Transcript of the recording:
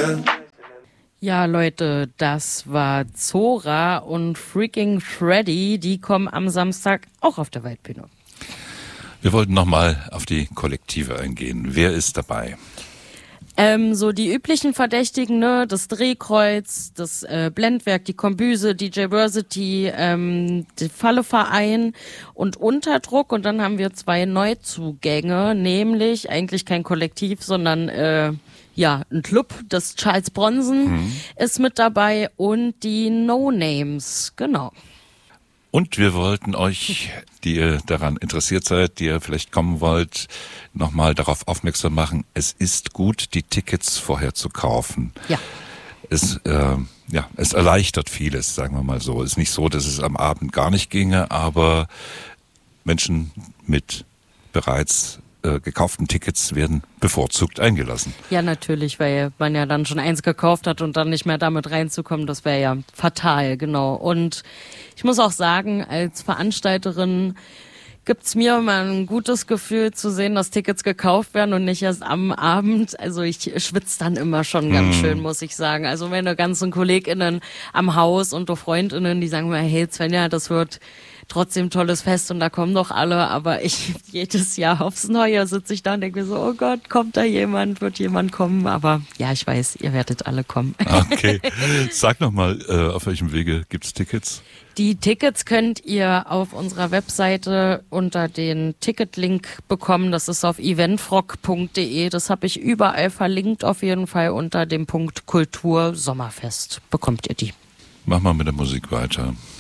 Ja, Leute, das war Zora und Freaking Freddy. Die kommen am Samstag auch auf der Waldbühne. Wir wollten nochmal auf die Kollektive eingehen. Wer ist dabei? So die üblichen Verdächtigen, ne? Das Drehkreuz, das Blendwerk, die Kombüse, DJ Versity, der Falleverein und Unterdruck. Und dann haben wir 2 Neuzugänge, nämlich eigentlich kein Kollektiv, sondern ein Club. Das Charles Bronson ist mit dabei und die No Names, genau. Und wir wollten euch, die ihr daran interessiert seid, die ihr vielleicht kommen wollt, nochmal darauf aufmerksam machen, es ist gut, die Tickets vorher zu kaufen. Ja. Es erleichtert vieles, sagen wir mal so. Es ist nicht so, dass es am Abend gar nicht ginge, aber Menschen mit bereits gekauften Tickets werden bevorzugt eingelassen. Ja, natürlich, weil man ja dann schon eins gekauft hat und dann nicht mehr damit reinzukommen, das wäre ja fatal, genau. Und ich muss auch sagen, als Veranstalterin gibt's mir immer ein gutes Gefühl zu sehen, dass Tickets gekauft werden und nicht erst am Abend. Also ich schwitze dann immer schon ganz schön, muss ich sagen. Also meine ganzen KollegInnen am Haus und die FreundInnen, die sagen mir, hey Svenja, das wird trotzdem tolles Fest und da kommen doch alle, aber ich jedes Jahr aufs Neue sitze ich da und denke mir so, oh Gott, kommt da jemand, wird jemand kommen, aber ja, ich weiß, ihr werdet alle kommen. Okay, sag nochmal, auf welchem Wege gibt's Tickets? Die Tickets könnt ihr auf unserer Webseite unter den Ticketlink bekommen, das ist auf eventfrog.de, das habe ich überall verlinkt, auf jeden Fall unter dem Punkt Kultur Sommerfest bekommt ihr die. Mach mal mit der Musik weiter.